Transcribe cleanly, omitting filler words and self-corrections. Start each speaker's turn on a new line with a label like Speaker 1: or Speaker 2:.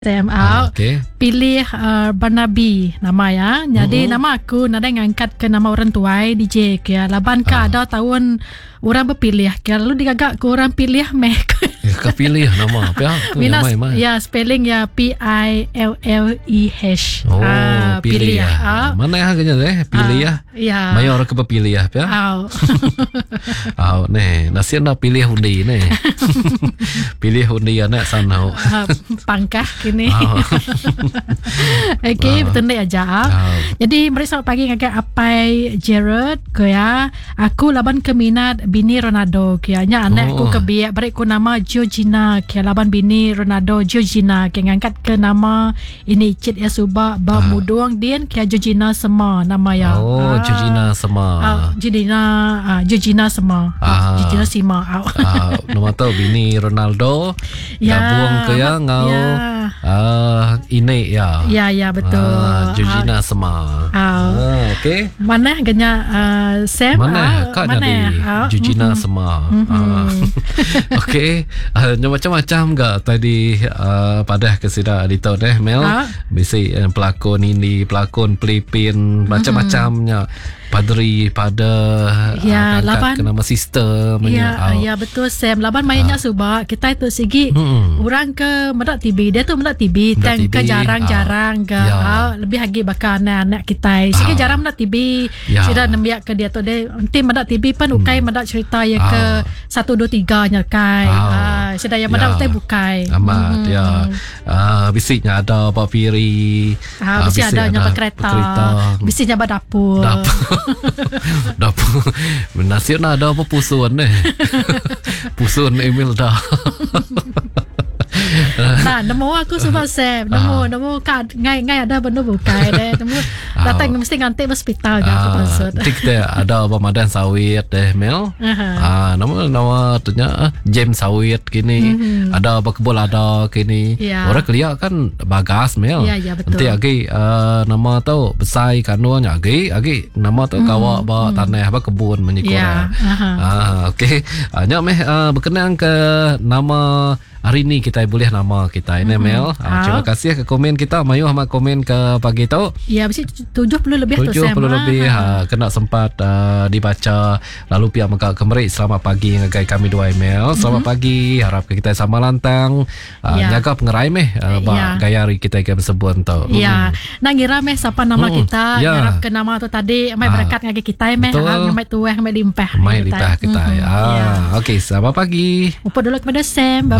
Speaker 1: Sam out.
Speaker 2: Okay.
Speaker 1: Pilih Barnaby nama ya. Jadi nama aku nada ngangkat ke nama orang tuai DJ ke. Laban ka ada tahun orang berpilih. Kalau digagak ke orang pilih meh.
Speaker 2: Kau pilih nama apa?
Speaker 1: Minas ya spelling ya PILLEH.
Speaker 2: Oh, pilih ya. Mana yang agaknya deh? Pilih ya.
Speaker 1: Ya.
Speaker 2: Mayor ke pilih ya, ya. Au, nih, nasi nak pilih undi nih. Pilih undi anak sana.
Speaker 1: Pangkah kini. Okay, betul ni aja. Jadi mereka selamat pagi ngagak Apai Gerard ke ya. Aku laban keminat bini Ronaldo ke nya anak aku kebiak beri ku nama Georgina ke laban bini Ronaldo Georgina ke ngangkat ke nama ini cit ya subak ba muduang dian ke Georgina Sema nama ya.
Speaker 2: Oh, Georgina Sema.
Speaker 1: Georgina Sema. Georgina Sema.
Speaker 2: Nama tahu bini Ronaldo. Ya. Buang ke ya ngau. Ini ya.
Speaker 1: Ya betul.
Speaker 2: Georgina Sema. Okay.
Speaker 1: Mana ganya Sam?
Speaker 2: Mana kak jadi Georgina Sema. Okay. Macam-macam gak tadi pada kesida dito deh Mel. Bisi pelakon ini, pelakon Pelipin, macam-macamnya. Padri pada
Speaker 1: laban
Speaker 2: ke nama sister
Speaker 1: ya betul Sam laban mainnya subak kita itu segi orang ke mendak TV dia tu mendak TV tang ke jarang-jarang ke lebih lagi bakal anak kita segi jarang mendak TV sudah nembiak ke dia tu dia nanti mendak TV pun ukai mendak cerita ya ke 1 2 3 nya kai sudah yang mendak utai bukai
Speaker 2: amat ya bisiknya ada Pak Piri
Speaker 1: bisik ada nyapa kereta bisiknya dapur
Speaker 2: dapur nasib nak ada apa pusuan ni pusuan Emil dah
Speaker 1: nah nemu aku sebab Sam nemu kad ngai ada benda bukai deh nemu datang mesti nganti hospital kan aku maksud
Speaker 2: kita ada pemadan sawit deh Mel nama tunya James sawit kini ada apa kebul ada kini orang kelia kan bagas Mel nanti lagi nama tu besai kanun lagi nama tu kawak bawa tanah apa kebun menyikura okey nyak meh berkenaan ke nama hari ni kita boleh nama kita ini Mel. Terima kasih ke komen kita. Mayu sama komen ke pagi tu.
Speaker 1: Ya, mesti 70 lebih tu Sam.
Speaker 2: 70 lebih kena sempat dibaca. Lalu pihak maka kemerik selamat pagi ngagai kami dua email. Selamat pagi. Harap kita sama lantang nyaga pengerai meh gayari kita ke sebut tu.
Speaker 1: Ya. Nak ngira meh siapa nama kita? Harap ke nama tu tadi mai berkat ngagi kita meh. Mai tueh mai limpah.
Speaker 2: Mai limpah kita. Okey, selamat pagi.
Speaker 1: Upa dulu kepada Sam.